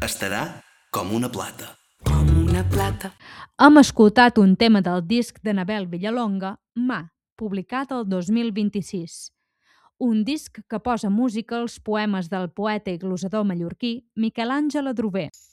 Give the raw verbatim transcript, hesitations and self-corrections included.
estarà com una plata. Com una plata. Hem escoltat un tema del disc de Nabel Villalonga, Mà, publicat el dos mil vint-i-sis. Un disc que posa música als poemes del poeta i glosador mallorquí Miquel Àngel Adrover.